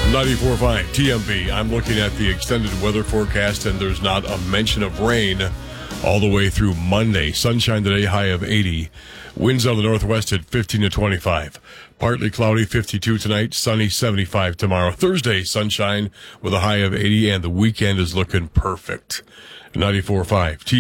94.5 TMB. I'm looking at the extended weather forecast, and there's not a mention of rain all the way through Monday. Sunshine today, high of 80. Winds out of the northwest at 15 to 25. Partly cloudy, 52 tonight. Sunny, 75 tomorrow. Thursday, sunshine with a high of 80, and the weekend is looking perfect. 94.5 TMB.